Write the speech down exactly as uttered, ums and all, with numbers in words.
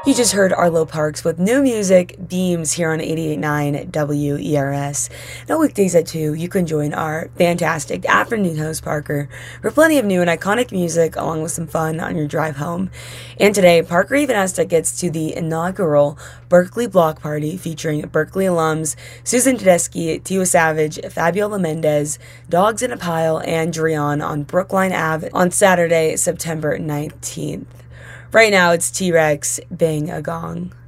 You just heard Arlo Parks with new music, Beams, here on eighty-eight point nine W E R S. Now weekdays at two, you can join our fantastic afternoon host, Parker, for plenty of new and iconic music along with some fun on your drive home. And today, Parker even has tickets to the inaugural Berkeley Block Party featuring Berkeley alums Susan Tedeschi, Tiwa Savage, Fabiola Mendez, Dogs in a Pile, and Dreon on Brookline Avenue on Saturday, September nineteenth. Right now, it's T-Rex, Bang a Gong.